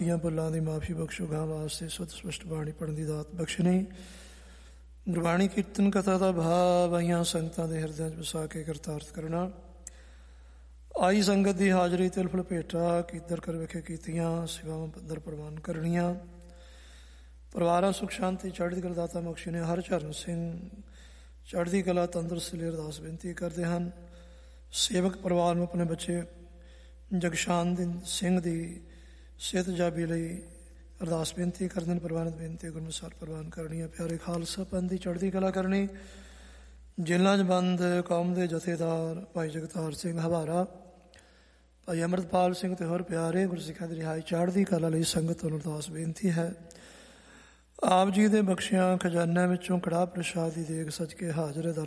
ਗਲਤੀਆਂ ਭੁੱਲਾਂ ਦੀ ਮਾਫੀ ਬਖਸ਼ੋ, ਗਾਂ ਵਾਸਤੇ ਸੁੱਧ ਸਪਸ਼ਟ ਬਾਣੀ ਪੜ੍ਹਨ ਦੀ ਦਾਤ ਬਖਸ਼ਣੀ। ਗੁਰਬਾਣੀ ਕੀਰਤਨ ਕਥਾ ਦਾ ਭਾਵ ਆਈਆਂ ਸੰਗਤਾਂ ਦੇ ਹਿਰਦਿਆਂ 'ਚ ਵਸਾ ਕੇ ਕਰਤਾਰਥ ਕਰਨਾ। ਆਈ ਸੰਗਤ ਦੀ ਹਾਜ਼ਰੀ ਤਿਲ ਫੁਲ ਭੇਟਾ ਕੀਦਰ ਕਰ ਵਿਖੇ ਕੀਤੀਆਂ ਸੇਵਾਵਾਂ ਪੱਧਰ ਪ੍ਰਵਾਨ ਕਰਨੀਆਂ। ਪਰਿਵਾਰਾਂ ਸੁਖ ਸ਼ਾਂਤੀ ਚੜ੍ਹਦੀ ਕਲਾ ਦਾਤਾ ਬਖਸ਼ੀ ਨੇ। ਹਰਚਰਨ ਸਿੰਘ ਚੜ੍ਹਦੀ ਕਲਾ ਤੰਦਰੁਸਤੀ ਲਈ ਅਰਦਾਸ ਬੇਨਤੀ ਕਰਦੇ ਹਨ। ਸੇਵਕ ਪਰਿਵਾਰ ਨੂੰ ਆਪਣੇ ਬੱਚੇ ਜਗਸ਼ਾਨ ਸਿੰਘ ਦੀ ਸਿਹਤ ਜਾਬੀ ਲਈ ਅਰਦਾਸ ਬੇਨਤੀ ਕਰਦੇ ਨੇ। ਪ੍ਰਵਾਨਿਤ ਬੇਨਤੀ ਗੁਰਮੁਖਾਰ ਪ੍ਰਵਾਨ ਕਰਨੀ ਹੈ। ਪਿਆਰੇ ਖਾਲਸਾ ਪੰਥ ਦੀ ਚੜ੍ਹਦੀ ਕਲਾ ਕਰਨੀ। ਜੇਲ੍ਹਾਂ 'ਚ ਬੰਦ ਕੌਮ ਦੇ ਜਥੇਦਾਰ ਭਾਈ ਜਗਤਾਰ ਸਿੰਘ ਹਵਾਰਾ, ਭਾਈ ਅੰਮ੍ਰਿਤਪਾਲ ਸਿੰਘ ਤੇ ਹੋਰ ਪਿਆਰੇ ਗੁਰਸਿੱਖਾਂ ਦੀ ਰਿਹਾਈ ਚੜ੍ਹਦੀ ਕਲਾ ਲਈ ਸੰਗਤ ਨੂੰ ਅਰਦਾਸ ਬੇਨਤੀ ਹੈ। ਆਪ ਜੀ ਦੇ ਬਖਸ਼ਿਆਂ ਖਜ਼ਾਨਿਆਂ ਵਿੱਚੋਂ ਕੜਾਹ ਪ੍ਰਸ਼ਾਦ ਦੀ ਦੇਗ ਸੱਜ ਕੇ ਹਾਜ਼ਰ